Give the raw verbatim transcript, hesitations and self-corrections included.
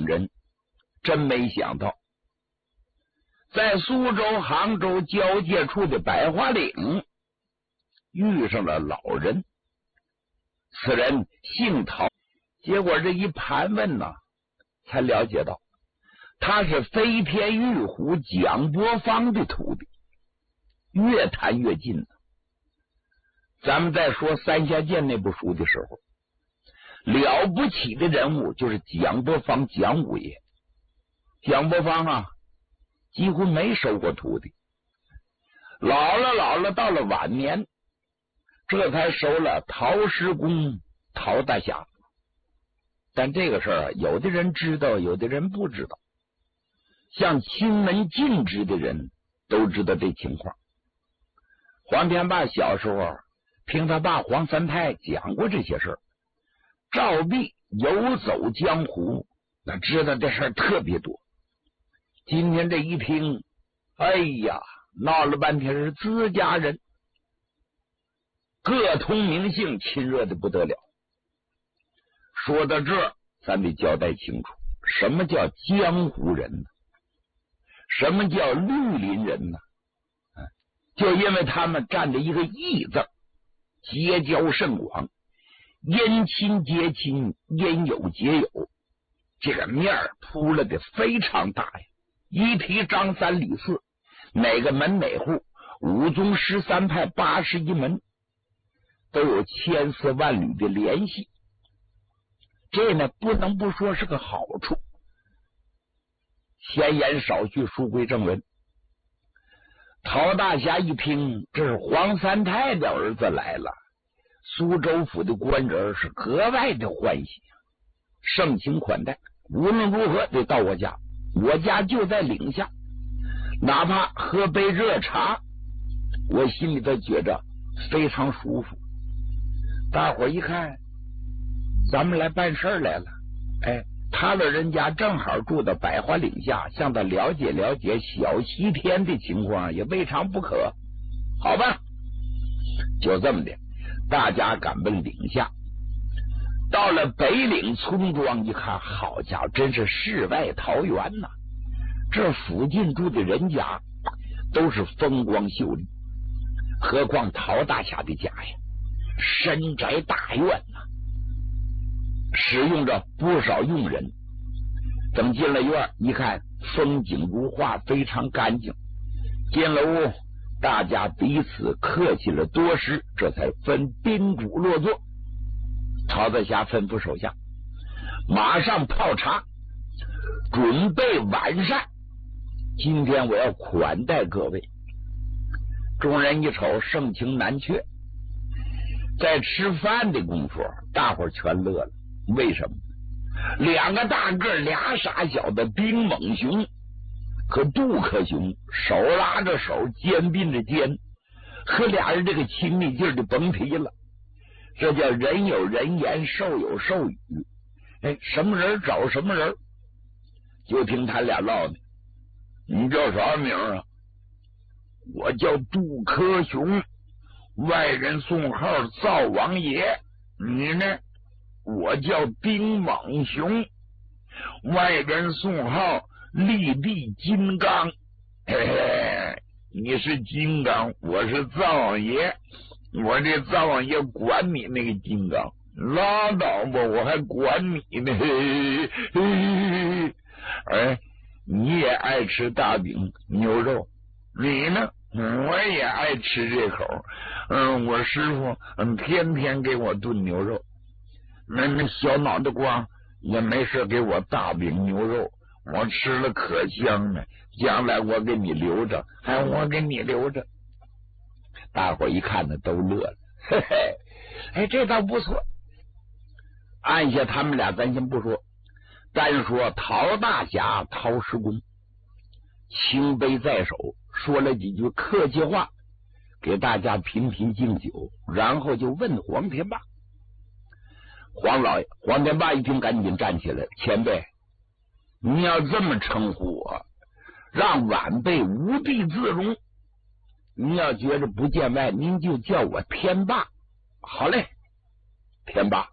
人，真没想到，在苏州、杭州交界处的百花岭遇上了老人。此人姓陶，结果这一盘问呢，才了解到他是飞天玉虎蒋伯方的徒弟。越谈越近了。咱们在说三峡剑那部书的时候，了不起的人物就是蒋伯方蒋五爷。蒋伯方啊，几乎没收过徒弟，老了老了，到了晚年，这才收了陶师公陶大侠。但这个事儿啊，有的人知道，有的人不知道。像亲门尽职的人都知道这情况。黄天霸小时候听他爸黄三太讲过这些事儿，照例游走江湖，那知道这事儿特别多。今天这一听，哎呀，闹了半天是自家人，各通名姓，亲热的不得了。说到这，咱得交代清楚，什么叫江湖人呢？什么叫绿林人呢？就因为他们占着一个义字，结交甚广，因亲结亲，因友结友，这个面儿铺了的非常大呀。一提张三李四，哪个门哪户，五宗十三派八十一门，都有千丝万缕的联系。这呢，不能不说是个好处。闲言少叙，书归正文。陶大侠一听，这是黄三太的儿子来了，苏州府的官人是格外的欢喜，盛情款待，无论如何得到我家，我家就在岭下，哪怕喝杯热茶，我心里头觉着非常舒服。大伙一看，咱们来办事来了，哎，他老人家正好住到百花岭下，向他了解了解小西天的情况也未尝不可。好吧，就这么的，大家赶奔岭下。到了北岭村庄一看，好家伙，真是世外桃源呐！这附近住的人家都是风光秀丽，何况陶大侠的家呀，深宅大院呐，使用着不少佣人。等进了院一看，风景如画，非常干净。进了屋，大家彼此客气了多时，这才分宾主落座。陶大侠吩咐手下马上泡茶，准备晚膳。今天我要款待各位。众人一瞅，盛情难却。在吃饭的功夫，大伙儿全乐了。为什么？两个大个俩傻小子，兵猛熊和杜克熊手拉着手，肩并着肩，和俩人这个亲密劲儿就甭提了。这叫人有人言，兽有兽语。哎，什么人找什么人。就听他俩唠呢，你叫啥名啊？我叫杜克熊，外人送号灶王爷。你呢？我叫丁猛熊，外人送号立地金刚。嘿嘿，你是金刚，我是灶王爷。我这灶王爷管你那个金刚，拉倒吧，我还管你呢。嘿嘿嘿，哎，你也爱吃大饼牛肉，你呢？我也爱吃这口。嗯，我师傅嗯天天给我炖牛肉。那那小脑袋瓜也没事给我大饼牛肉，我吃了可香呢。将来我给你留着，哎，我给你留着。大伙一看呢，都乐了。嘿嘿，哎，这倒不错。按下他们俩，咱先不说，单说陶大侠、陶师公，清杯在手，说了几句客气话，给大家频频敬酒，然后就问黄天霸。黄老爷，黄天霸一听，赶紧站起来，前辈，你要这么称呼我，让晚辈无地自容。您要觉着不见外，您就叫我天霸。好嘞，天霸。